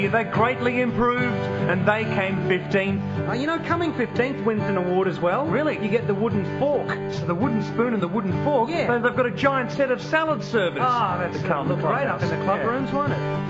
They greatly improved, and they came 15th. You know, coming 15th wins an award as well. Really? You get the wooden fork. So the wooden spoon and the wooden fork? Yeah. They've got a giant set of salad servers. That's to come look great up in the club rooms, won't it?